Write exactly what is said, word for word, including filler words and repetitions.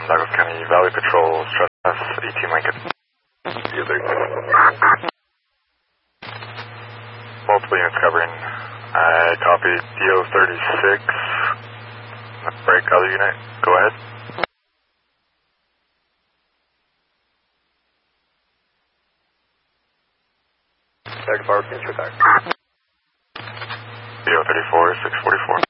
Douglas County Valley Patrol, Stress eighteen Lincoln. Multiple units covering. I copy D O thirty-six. Break other unit. Go ahead. Back to power, finish your attack. D O thirty-four, six forty-four.